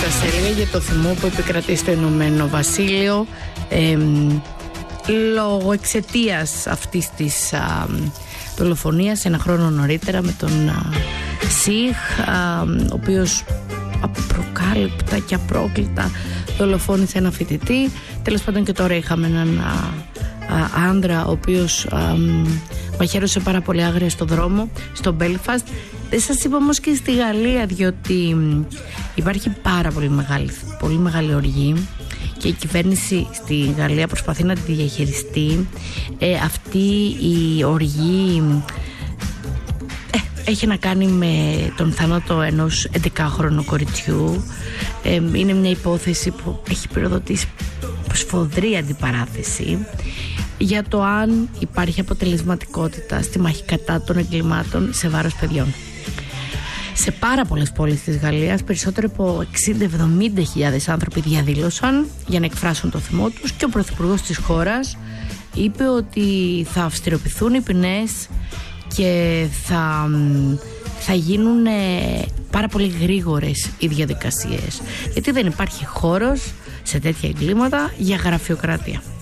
σας έλεγα για το θυμό που επικρατεί στο Ηνωμένο Βασίλειο λόγω εξαιτίας αυτής της δολοφονίας ένα χρόνο νωρίτερα με τον Σιχ, ο οποίος απροκάλυπτα και απρόκλητα δολοφόνησε ένα φοιτητή. Τέλος πάντων, και τώρα είχαμε έναν άνδρα ο οποίος μαχαίρωσε πάρα πολύ άγρια στο δρόμο στο Μπέλφαστ. Δεν σας είπα όμως και στη Γαλλία, διότι υπάρχει πάρα πολύ μεγάλη οργή και η κυβέρνηση στη Γαλλία προσπαθεί να τη διαχειριστεί. Αυτή η οργή έχει να κάνει με τον θάνατο ενός 11χρονου κοριτσιού. Είναι μια υπόθεση που έχει πυροδοτήσει σφοδρή αντιπαράθεση για το αν υπάρχει αποτελεσματικότητα στη μάχη κατά των εγκλημάτων σε βάρος παιδιών. Σε πάρα πολλές πόλεις της Γαλλίας περισσότερο από 60-70 άνθρωποι διαδήλωσαν για να εκφράσουν το θυμό τους και ο πρωθυπουργός της χώρας είπε ότι θα αυστηροποιηθούν οι ποινές και θα γίνουν πάρα πολύ γρήγορες οι διαδικασίες, γιατί δεν υπάρχει χώρος σε τέτοια εγκλήματα για γραφειοκρατία.